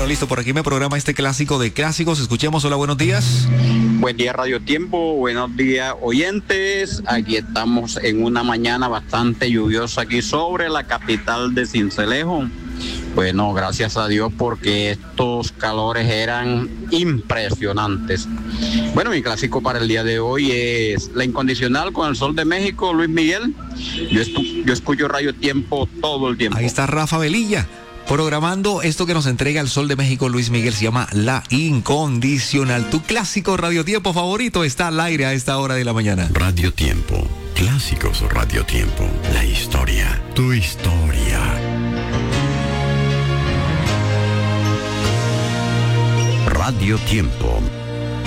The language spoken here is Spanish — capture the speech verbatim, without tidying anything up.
listo. Por aquí me programa este clásico de clásicos. Escuchemos. Hola, buenos días. Buen día, Radio Tiempo. Buenos días, oyentes. Aquí estamos en una mañana bastante lluviosa aquí sobre la capital de Sincelejo. Bueno, gracias a Dios porque estos calores eran impresionantes. Bueno, mi clásico para el día de hoy es La Incondicional con El Sol de México, Luis Miguel. Yo, estu- yo escucho Radio Tiempo todo el tiempo. Ahí está Rafa Velilla programando esto que nos entrega El Sol de México, Luis Miguel. Se llama La Incondicional. Tu clásico Radio Tiempo favorito está al aire a esta hora de la mañana. Radio Tiempo, clásicos Radio Tiempo, la historia, tu historia. Radio Tiempo.